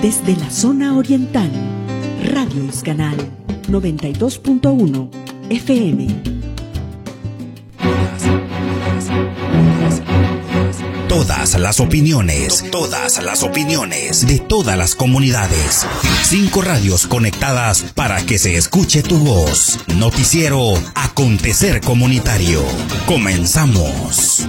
Desde la zona oriental, Radio Iscanal 92.1 FM. Todas las opiniones de todas las comunidades. 5 radios conectadas para que se escuche tu voz. Noticiero Acontecer Comunitario. Comenzamos.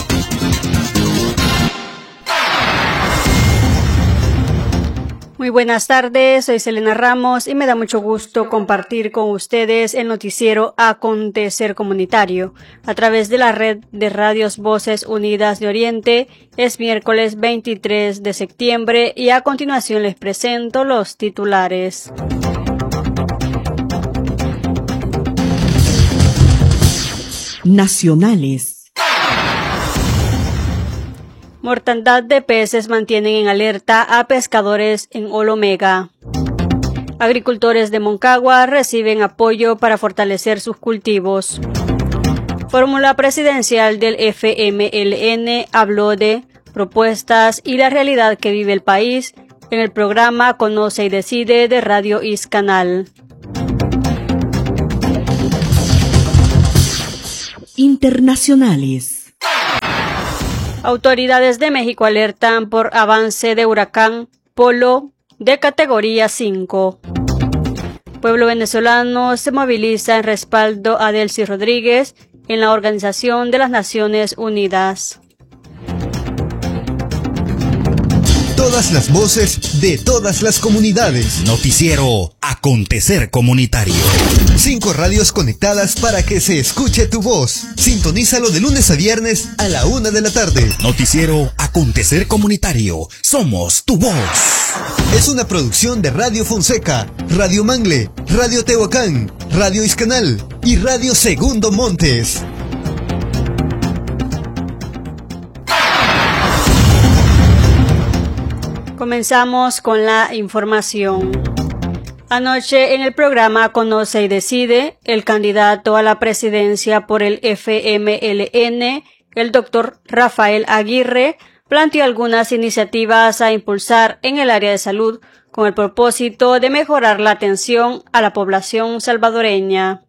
Muy buenas tardes, soy Selena Ramos y me da mucho gusto compartir con ustedes el noticiero Acontecer Comunitario a través de la red de radios Voces Unidas de Oriente. Es miércoles 23 de septiembre y a continuación les presento los titulares. Nacionales. Mortandad de peces mantienen en alerta a pescadores en Olomega. Agricultores de Moncagua reciben apoyo para fortalecer sus cultivos. Fórmula presidencial del FMLN habló de propuestas y la realidad que vive el país en el programa Conoce y Decide de Radio Iscanal. Internacionales. Autoridades de México alertan por avance de huracán Polo de categoría 5. Pueblo venezolano se moviliza en respaldo a Delcy Rodríguez en la Organización de las Naciones Unidas. Todas las voces de todas las comunidades. Noticiero Acontecer Comunitario. 5 radios conectadas para que se escuche tu voz. Sintonízalo de lunes a viernes a la 1 de la tarde. Noticiero Acontecer Comunitario. Somos tu voz. Es una producción de Radio Fonseca, Radio Mangle, Radio Tehuacán, Radio Iscanal y Radio Segundo Montes. Comenzamos con la información. Anoche en el programa Conoce y Decide, el candidato a la presidencia por el FMLN, el doctor Rafael Aguirre, planteó algunas iniciativas a impulsar en el área de salud con el propósito de mejorar la atención a la población salvadoreña.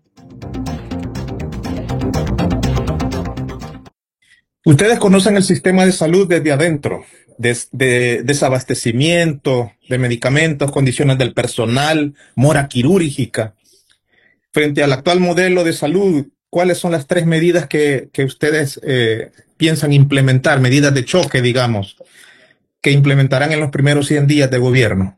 Ustedes conocen el sistema de salud desde adentro, de desabastecimiento de medicamentos, condiciones del personal, mora quirúrgica. Frente al actual modelo de salud, ¿cuáles son las 3 medidas que ustedes piensan implementar, medidas de choque, digamos, que implementarán en los primeros 100 días de gobierno?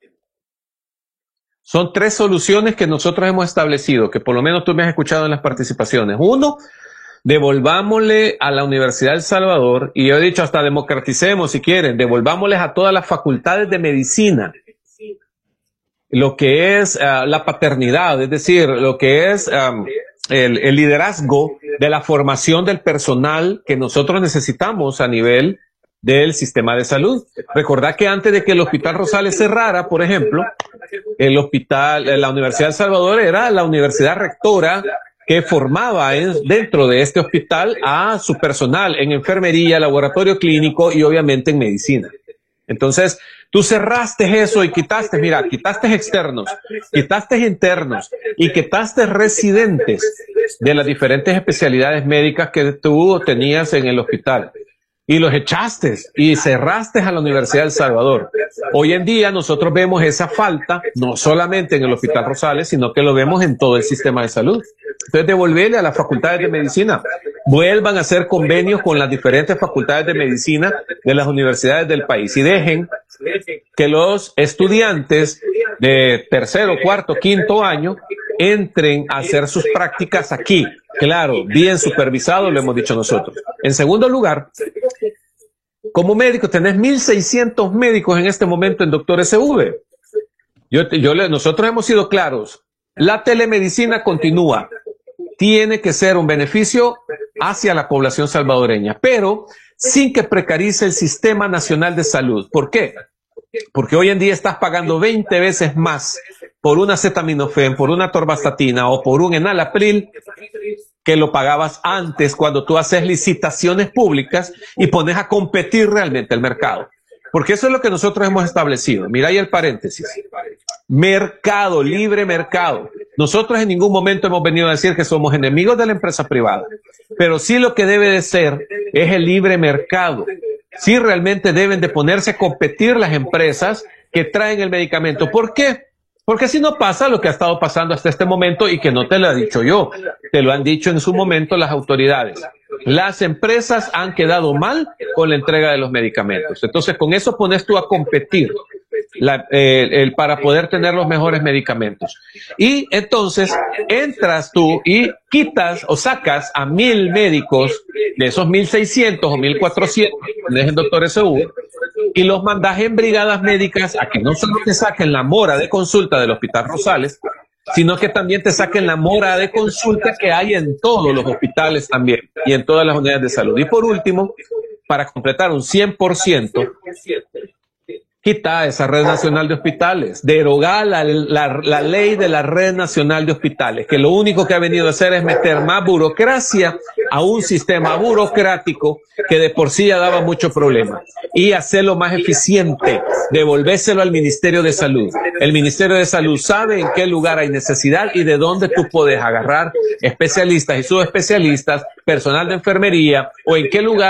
Son 3 soluciones que nosotros hemos establecido, que por lo menos tú me has escuchado en las participaciones. 1, devolvámosle a la Universidad del Salvador, y yo he dicho hasta democraticemos si quieren, devolvámosles a todas las facultades de medicina lo que es la paternidad, es decir, lo que es el liderazgo de la formación del personal que nosotros necesitamos a nivel del sistema de salud. Recordad que antes de que el Hospital Rosales cerrara, por ejemplo, la Universidad del Salvador era la universidad rectora que formaba dentro de este hospital a su personal en enfermería, laboratorio clínico y obviamente en medicina. Entonces, tú cerraste eso y quitaste externos, quitaste internos y quitaste residentes de las diferentes especialidades médicas que tú tenías en el hospital. Y los echaste y cerraste a la Universidad del Salvador. Hoy en día nosotros vemos esa falta, no solamente en el Hospital Rosales, sino que lo vemos en todo el sistema de salud. Entonces, devolverle a las facultades de medicina, vuelvan a hacer convenios con las diferentes facultades de medicina de las universidades del país y dejen que los estudiantes de 3º, 4º, 5º año entren a hacer sus prácticas aquí. Claro, bien supervisado, lo hemos dicho nosotros. En segundo lugar, como médico, tenés 1,600 médicos en este momento en Doctor SV. Nosotros hemos sido claros. La telemedicina continúa. Tiene que ser un beneficio hacia la población salvadoreña, pero sin que precarice el Sistema Nacional de Salud. ¿Por qué? Porque hoy en día estás pagando 20 veces más por una acetaminofén, por una atorvastatina o por un enalapril que lo pagabas antes cuando tú haces licitaciones públicas y pones a competir realmente el mercado. Porque eso es lo que nosotros hemos establecido. Mira ahí el paréntesis. Mercado, libre mercado. Nosotros en ningún momento hemos venido a decir que somos enemigos de la empresa privada, pero sí lo que debe de ser es el libre mercado. Sí realmente deben de ponerse a competir las empresas que traen el medicamento. ¿Por qué? Porque si no pasa lo que ha estado pasando hasta este momento y que no te lo he dicho yo, te lo han dicho en su momento las autoridades. Las empresas han quedado mal con la entrega de los medicamentos. Entonces, con eso pones tú a competir para poder tener los mejores medicamentos. Y entonces entras tú y quitas o sacas a 1,000 médicos de esos 1,600 o 1,400 que es el doctor SU y los mandas en brigadas médicas a que no solo te saquen la mora de consulta del Hospital Rosales, sino que también te saquen la mora de consulta que hay en todos los hospitales también y en todas las unidades de salud. Y por último, para completar un 100%, quita esa red nacional de hospitales, deroga la ley de la red nacional de hospitales, que lo único que ha venido a hacer es meter más burocracia a un sistema burocrático que de por sí ya daba mucho problema, y hacerlo más eficiente, devolvérselo al Ministerio de Salud. El Ministerio de Salud sabe en qué lugar hay necesidad y de dónde tú puedes agarrar especialistas y subespecialistas, personal de enfermería, o en qué lugar